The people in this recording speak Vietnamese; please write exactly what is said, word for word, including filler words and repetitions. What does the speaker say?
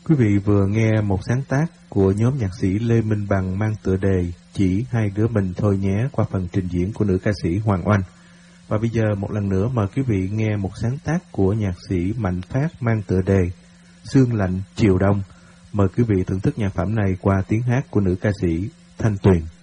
Quý vị vừa nghe một sáng tác của nhóm nhạc sĩ Lê Minh Bằng mang tựa đề Chỉ Hai Đứa Mình Thôi Nhé qua phần trình diễn của nữ ca sĩ Hoàng Oanh. Và bây giờ một lần nữa mời quý vị nghe một sáng tác của nhạc sĩ Mạnh Phát mang tựa đề Sương Lạnh Chiều Đông. Mời quý vị thưởng thức nhạc phẩm này qua tiếng hát của nữ ca sĩ Thanh Tuyền.